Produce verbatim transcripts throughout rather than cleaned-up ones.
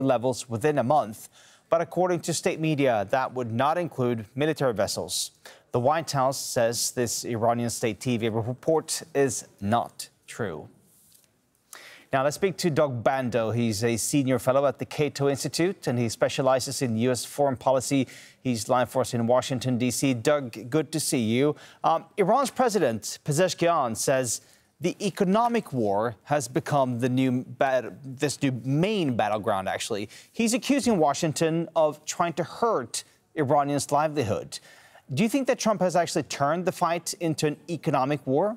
levels within a month. But according to state media, that would not include military vessels. The White House says this Iranian state T V report is not true. Now, let's speak to Doug Bandow. He's a senior fellow at the Cato Institute, and he specializes in U S foreign policy. He's live for us in Washington, D C Doug, good to see you. Um, Iran's president, Pezeshkian, says the economic war has become the new bat- this new main battleground, actually. He's accusing Washington of trying to hurt Iranians' livelihood. Do you think that Trump has actually turned the fight into an economic war?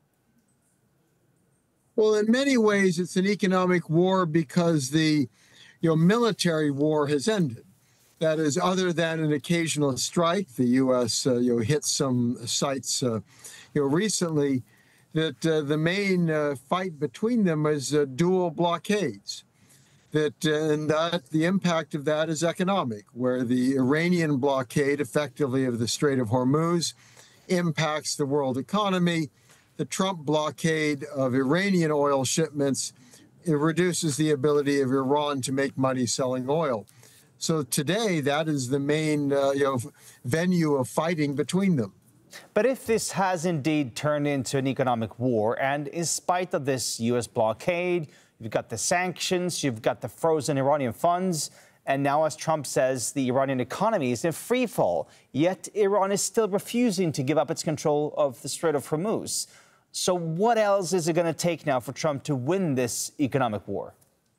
Well, in many ways, it's an economic war because the you know, military war has ended. That is, other than an occasional strike, the U S Uh, you know, hit some sites uh, you know, recently, that uh, the main uh, fight between them is uh, dual blockades. That uh, and that the impact of that is economic, where the Iranian blockade, effectively of the Strait of Hormuz, impacts the world economy. The Trump blockade of Iranian oil shipments, it reduces the ability of Iran to make money selling oil. So today, that is the main uh, you know, venue of fighting between them. But if this has indeed turned into an economic war, and in spite of this U S blockade, you've got the sanctions, you've got the frozen Iranian funds, and now, as Trump says, the Iranian economy is in free fall, yet Iran is still refusing to give up its control of the Strait of Hormuz. So what else is it going to take now for Trump to win this economic war?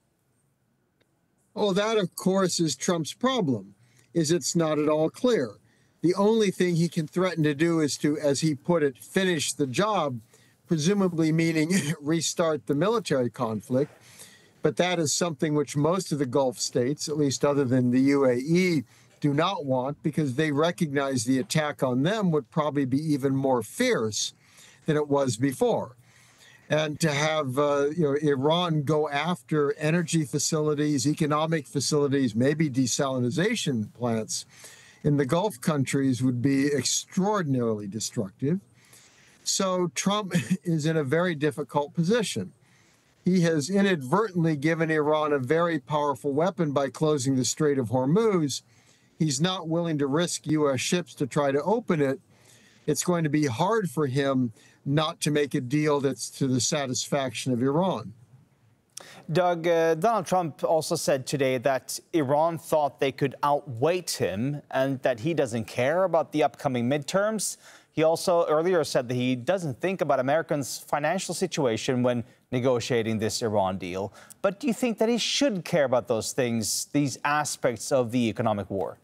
Well, that, of course, is Trump's problem, is it's not at all clear. The only thing he can threaten to do is to, as he put it, finish the job, presumably meaning restart the military conflict. But that is something which most of the Gulf states, at least other than the U A E, do not want, because they recognize the attack on them would probably be even more fierce than it was before. And to have uh, you know, Iran go after energy facilities, economic facilities, maybe desalination plants in the Gulf countries would be extraordinarily destructive. So Trump is in a very difficult position. He has inadvertently given Iran a very powerful weapon by closing the Strait of Hormuz. He's not willing to risk U S ships to try to open it. It's going to be hard for him not to make a deal that's to the satisfaction of Iran. Doug, uh, Donald Trump also said today that Iran thought they could outweight him and that he doesn't care about the upcoming midterms. He also earlier said that he doesn't think about Americans' financial situation when negotiating this Iran deal. But do you think that he should care about those things, these aspects of the economic war?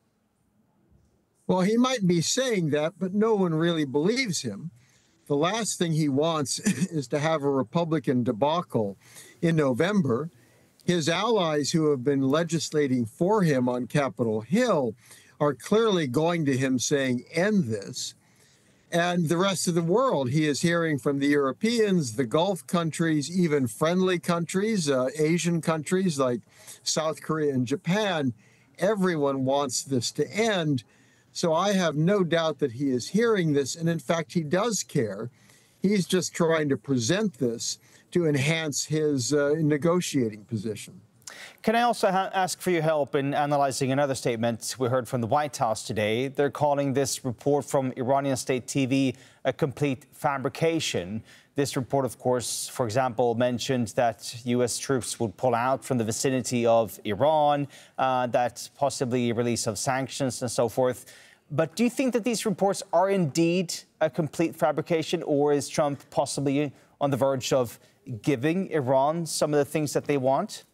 Well, he might be saying that, but no one really believes him. The last thing he wants is to have a Republican debacle in November. His allies who have been legislating for him on Capitol Hill are clearly going to him saying, end this. And the rest of the world, he is hearing from the Europeans, the Gulf countries, even friendly countries, uh, Asian countries like South Korea and Japan. Everyone wants this to end. So I have no doubt that he is hearing this, and in fact, he does care. He's just trying to present this to enhance his uh, negotiating position. Can I also ha- ask for your help in analyzing another statement we heard from the White House today? They're calling this report from Iranian state T V a complete fabrication. This report, of course, for example, mentioned that U S troops would pull out from the vicinity of Iran, uh, that possibly a release of sanctions and so forth. But do you think that these reports are indeed a complete fabrication, or is Trump possibly on the verge of giving Iran some of the things that they want?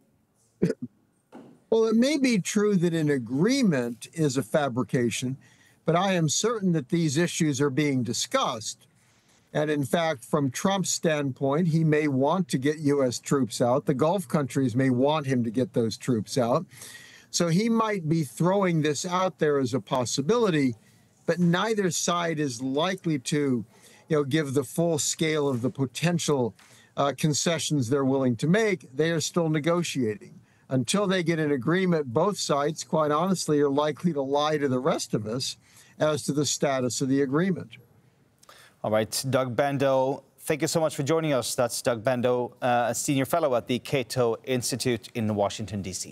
Well, it may be true that an agreement is a fabrication, but I am certain that these issues are being discussed. And in fact, from Trump's standpoint, he may want to get U S troops out. The Gulf countries may want him to get those troops out. So he might be throwing this out there as a possibility, but neither side is likely to, you know, give the full scale of the potential uh, concessions they're willing to make. They are still negotiating. Until they get an agreement, both sides, quite honestly, are likely to lie to the rest of us as to the status of the agreement. All right, Doug Bandow, Thank you so much for joining us. That's Doug Bendo, uh, a senior fellow at the Cato Institute in Washington, D C